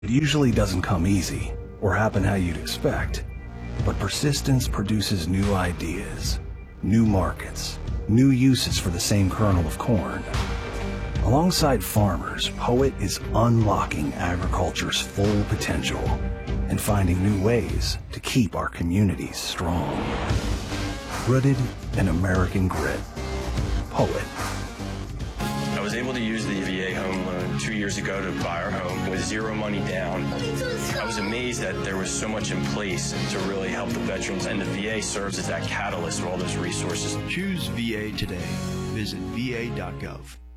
It usually doesn't come easy or happen how you'd expect, but persistence produces new ideas, new markets, new uses for the same kernel of corn. Alongside farmers, POET is unlocking agriculture's full potential and finding new ways to keep our communities strong. Rooted in American grit, POET. I was able to use the VA home loan 2 years ago to buy our home with zero money down. I was amazed that there was so much in place to really help the veterans, and the VA serves as that catalyst for all those resources. Choose VA today. Visit va.gov.